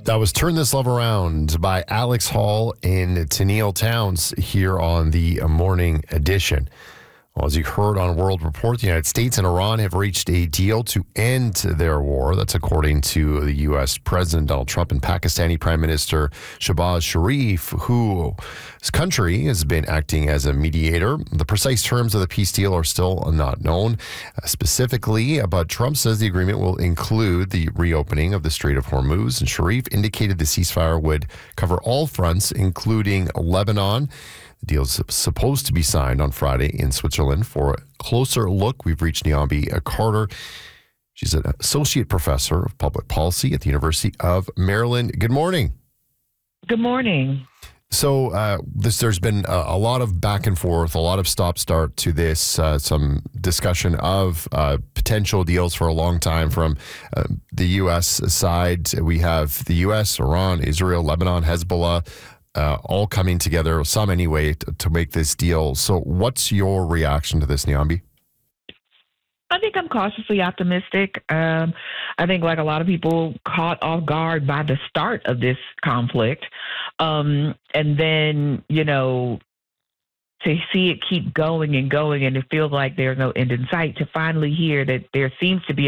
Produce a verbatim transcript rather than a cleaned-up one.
That was Turn This Love Around by Alex Hall and Tennille Towns here on the Morning Edition. Well, as you heard on World Report, the United States and Iran have reached a deal to end their war. That's according to the U S President Donald Trump and Pakistani Prime Minister Shehbaz Sharif, whose country has been acting as a mediator. The precise terms of the peace deal are still not known uh, specifically, but Trump says the agreement will include the reopening of the Strait of Hormuz, and Sharif indicated the ceasefire would cover all fronts, including Lebanon. The deal is supposed to be signed on Friday in Switzerland. For a closer look, we've reached Niambi Carter. She's an associate professor of public policy at the University of Maryland. Good morning. Good morning. So uh, this, there's been a, a lot of back and forth, a lot of stop-start to this, uh, some discussion of uh, potential deals for a long time from uh, the U S side. We have the U S, Iran, Israel, Lebanon, Hezbollah, Uh, all coming together, some anyway, to, to make this deal. So what's your reaction to this, Niambi? I think I'm cautiously optimistic. Um, I think like a lot of people caught off guard by the start of this conflict. Um, and then, you know, to see it keep going and going and it feels like there's no end in sight, to finally hear that there seems to be